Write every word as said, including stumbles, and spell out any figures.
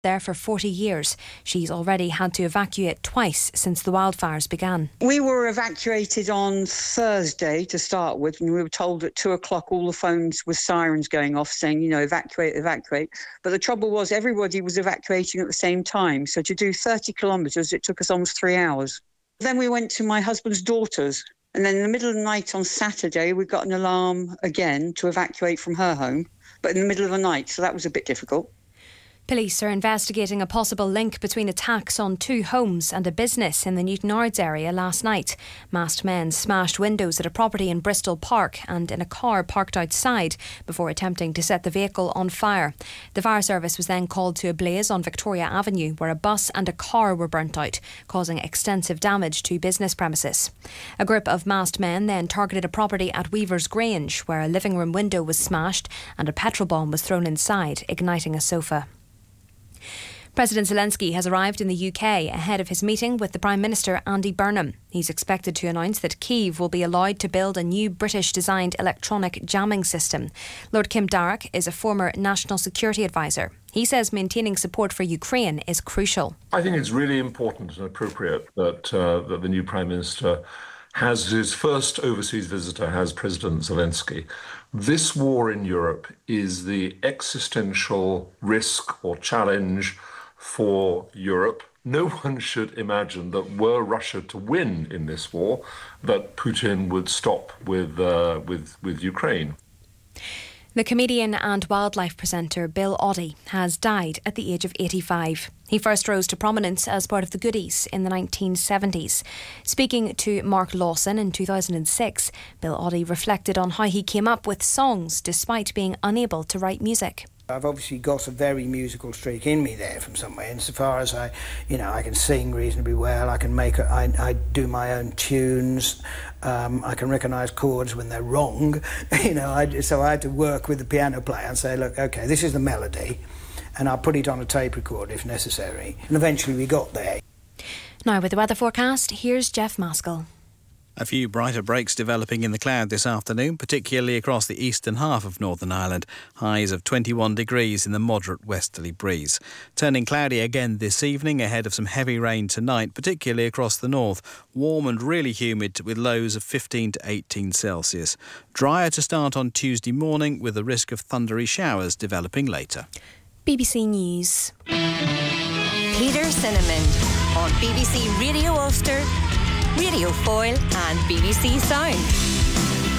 there for forty years. She's already had to evacuate twice since the wildfires began. We were evacuated on Thursday to start with, and we were told at two o'clock all the phones with sirens going off saying, you know, evacuate, evacuate. But the trouble was everybody was evacuating at the same time. So to do thirty kilometres, it took us almost three hours. Then we went to my husband's daughter's. And then in the middle of the night on Saturday, we got an alarm again to evacuate from her home, but in the middle of the night. So that was a bit difficult. Police are investigating a possible link between attacks on two homes and a business in the Newtownards area last night. Masked men smashed windows at a property in Bristol Park and in a car parked outside before attempting to set the vehicle on fire. The fire service was then called to a blaze on Victoria Avenue, where a bus and a car were burnt out, causing extensive damage to business premises. A group of masked men then targeted a property at Weaver's Grange, where a living room window was smashed and a petrol bomb was thrown inside, igniting a sofa. President Zelensky has arrived in the U K ahead of his meeting with the Prime Minister Andy Burnham. He's expected to announce that Kyiv will be allowed to build a new British-designed electronic jamming system. Lord Kim Darroch is a former National Security Advisor. He says maintaining support for Ukraine is crucial. I think it's really important and appropriate that, uh, that the new Prime Minister has his first overseas visitor, has President Zelensky. This war in Europe is the existential risk or challenge for Europe. No one should imagine that were Russia to win in this war, that Putin would stop with uh, with with Ukraine. The comedian and wildlife presenter Bill Oddie has died at the age of eighty-five. He first rose to prominence as part of the Goodies in the nineteen seventies. Speaking to Mark Lawson in two thousand six, Bill Oddie reflected on how he came up with songs despite being unable to write music. I've obviously got a very musical streak in me there from somewhere. Insofar as I, you know, I can sing reasonably well. I can make, a, I, I do my own tunes. Um, I can recognise chords when they're wrong. You know, I, so I had to work with the piano player and say, look, okay, this is the melody, and I'll put it on a tape recorder if necessary. And eventually we got there. Now with the weather forecast, here's Jeff Maskell. A few brighter breaks developing in the cloud this afternoon, particularly across the eastern half of Northern Ireland. Highs of twenty-one degrees in the moderate westerly breeze. Turning cloudy again this evening ahead of some heavy rain tonight, particularly across the north. Warm and really humid with lows of fifteen to eighteen Celsius. Drier to start on Tuesday morning with the risk of thundery showers developing later. B B C News. Peter Cinnamon on B B C Radio Ulster, Radio Foyle and B B C Sound.